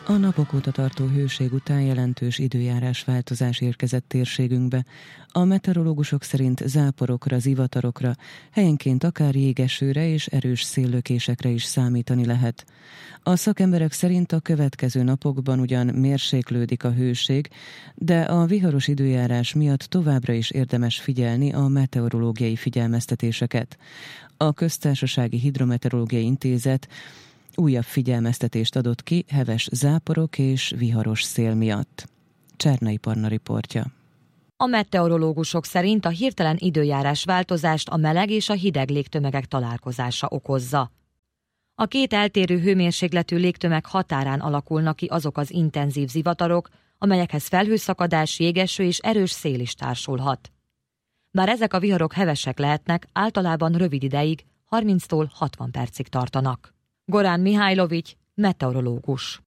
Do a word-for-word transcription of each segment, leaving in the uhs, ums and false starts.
A napok óta tartó hőség után jelentős időjárás változás érkezett térségünkbe. A meteorológusok szerint záporokra, zivatarokra, helyenként akár jégesőre és erős széllökésekre is számítani lehet. A szakemberek szerint a következő napokban ugyan mérséklődik a hőség, de a viharos időjárás miatt továbbra is érdemes figyelni a meteorológiai figyelmeztetéseket. A Köztársasági Hidrometeorológiai Intézet újabb figyelmeztetést adott ki heves záporok és viharos szél miatt. Csernai Parna riportja. A meteorológusok szerint a hirtelen időjárás változást a meleg és a hideg légtömegek találkozása okozza. A két eltérő hőmérsékletű légtömeg határán alakulnak ki azok az intenzív zivatarok, amelyekhez felhőszakadás, jégeső és erős szél is társulhat. Bár ezek a viharok hevesek lehetnek, általában rövid ideig, harminctól hatvan percig tartanak. Gorán Mihajlovics, meteorológus.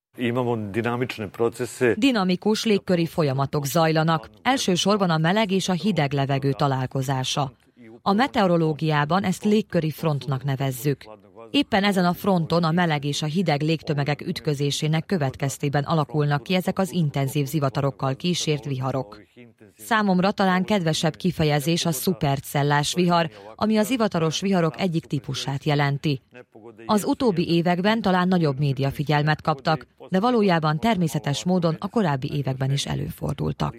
Dinamikus légköri folyamatok zajlanak, elsősorban a meleg és a hideg levegő találkozása. A meteorológiában ezt légköri frontnak nevezzük. Éppen ezen a fronton a meleg és a hideg légtömegek ütközésének következtében alakulnak ki ezek az intenzív zivatarokkal kísért viharok. Számomra talán kedvesebb kifejezés a szupercellás vihar, ami a zivataros viharok egyik típusát jelenti. Az utóbbi években talán nagyobb médiafigyelmet kaptak, de valójában természetes módon a korábbi években is előfordultak.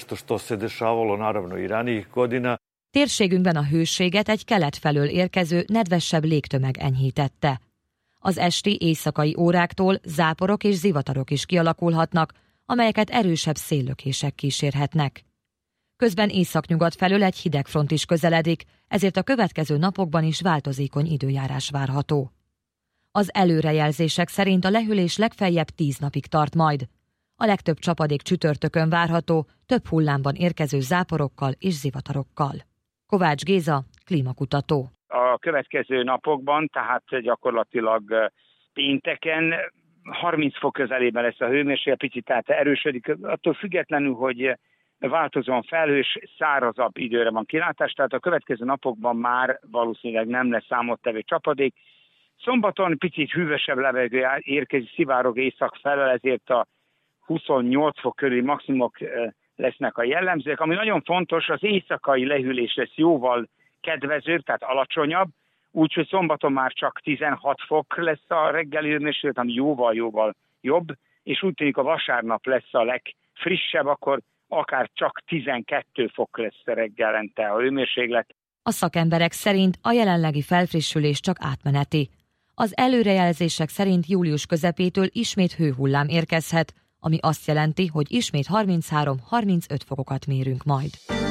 Térségünkben a hőséget egy kelet felől érkező, nedvesebb légtömeg enyhítette. Az esti éjszakai óráktól záporok és zivatarok is kialakulhatnak, amelyeket erősebb széllökések kísérhetnek. Közben északnyugat felől egy hideg front is közeledik, ezért a következő napokban is változékony időjárás várható. Az előrejelzések szerint a lehűlés legfeljebb tíz napig tart majd. A legtöbb csapadék csütörtökön várható, több hullámban érkező záporokkal és zivatarokkal. Kovács Géza, klímakutató. A következő napokban, tehát gyakorlatilag pénteken harminc fok közelében lesz a hőmérséklet, picit tehát erősödik, attól függetlenül, hogy változóan felhős, szárazabb időre van kilátás, tehát a következő napokban már valószínűleg nem lesz számottevő csapadék. Szombaton picit hűvösebb levegő érkezik, szivárog észak felől, ezért a huszonnyolc fok körüli maximumok lesznek a jellemzők. Ami nagyon fontos, az éjszakai lehűlés lesz jóval kedvezőbb, tehát alacsonyabb, úgyhogy szombaton már csak tizenhat fok lesz a reggeli hőmérséklet, ami jóval-jóval jobb, és úgy tűnik a vasárnap lesz a legfrissebb, akkor akár csak tizenkét fok lesz reggelente a hőmérséklet. A szakemberek szerint a jelenlegi felfrissülés csak átmeneti. Az előrejelzések szerint július közepétől ismét hőhullám érkezhet, ami azt jelenti, hogy ismét harminchárom-harmincöt fokokat mérünk majd.